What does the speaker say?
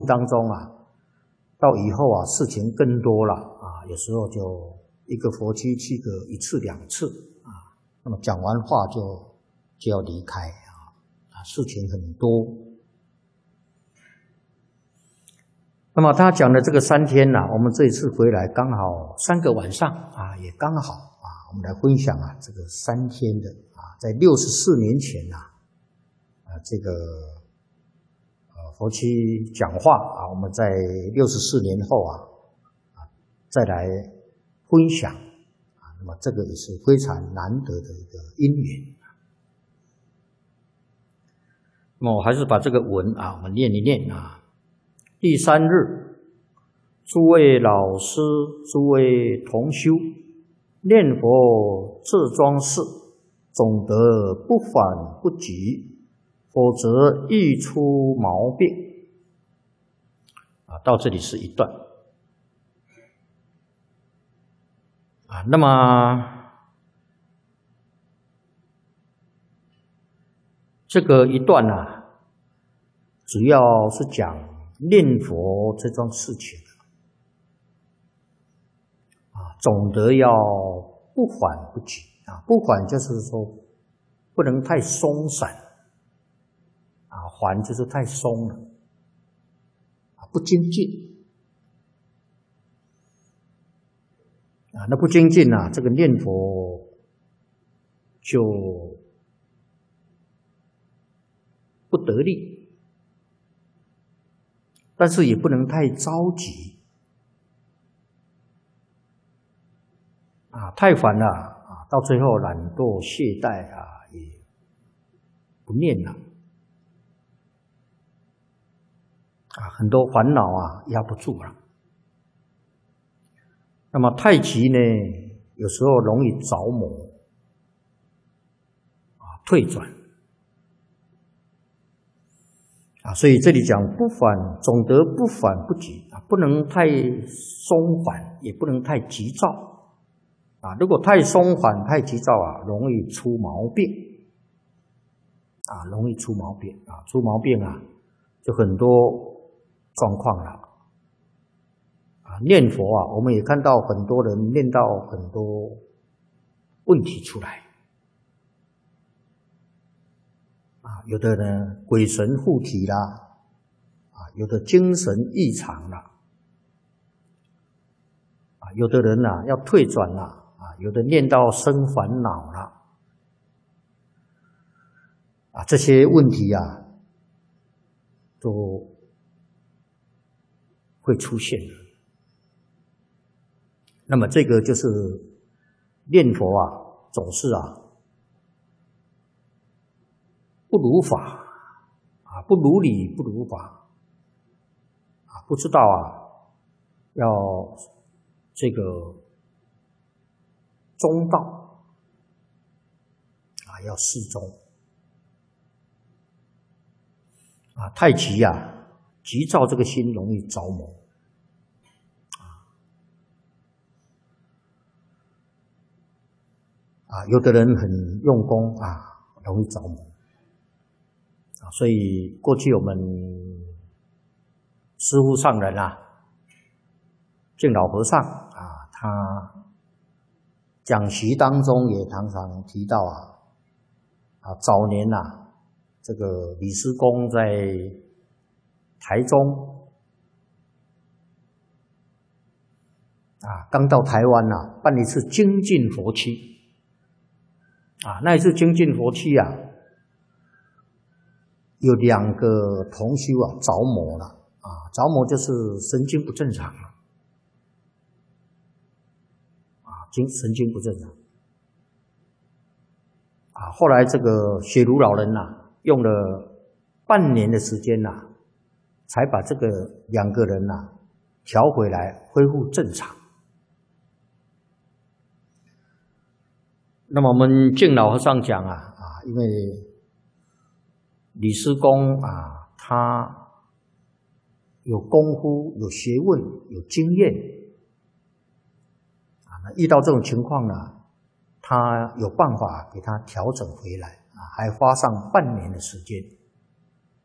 当中啊，到以后啊事情更多了啊，有时候就一个佛期去个1次2次啊，那么讲完话就要离开啊，事情很多。那么他讲的这个3天我们这一次回来刚好3个晚上啊，也刚好啊，我们来分享啊这个3天的啊，在64年前这个佛期讲话啊，我们在64年后再来分享啊，那么这个也是非常难得的一个因缘。那么我还是把这个文我们念一念啊。第3日，诸位老师、诸位同修，念佛自装饰，总得不反不急，否则易出毛病。到这里是一段。那么这个一段主要是讲念佛这桩事情总得要不缓不急不缓就是说不能太松散缓就是太松了不精进那不精进这个念佛就不得力。但是也不能太着急太烦了到最后懒惰懈怠也不念了很多烦恼压不住了。那么太急呢，有时候容易着魔退转所以这里讲不缓，总得不缓不急不能太松缓，也不能太急躁如果太松缓太急躁容易出毛病容易出毛病出毛病就很多状况了念佛我们也看到很多人念到很多问题出来有的呢鬼神附体啦有的精神异常啦有的人要退转啦有的念到生烦恼啦这些问题都会出现的。那么这个就是念佛总是不如法不如理不如法不知道要这个中道要适中太急急躁这个心容易着魔有的人很用功容易着魔所以过去我们师父上人净老和尚他讲习当中也常常提到早年这个李师公在台中刚到台湾办一次精进佛期那一次精进佛期有2个同修着魔了着魔就是神经不正常了神经不正常后来这个雪如老人用了半年的时间才把这个2个人调回来恢复正常。那么我们净老和尚讲因为李师公他有功夫有学问有经验遇到这种情况他有办法给他调整回来还花上半年的时间